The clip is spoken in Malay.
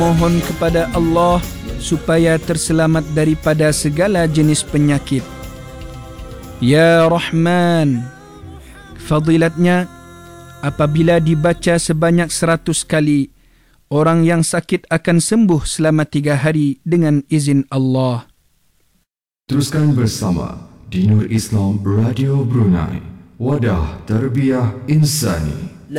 Mohon kepada Allah supaya terselamat daripada segala jenis penyakit. Ya Rahman, fadilatnya apabila dibaca sebanyak 100 kali, orang yang sakit akan sembuh selama 3 hari dengan izin Allah. Teruskan bersama di Nur Islam Radio Brunei, wadah tarbiyah insani.